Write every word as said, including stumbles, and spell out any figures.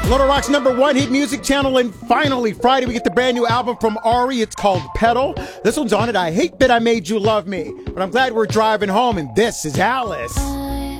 Little Rock's number one hit music channel, and finally, Friday, we get the brand new album from Ari. It's called Pedal. This one's on it. I hate that I made you love me, but I'm glad we're driving home, and this is Alice.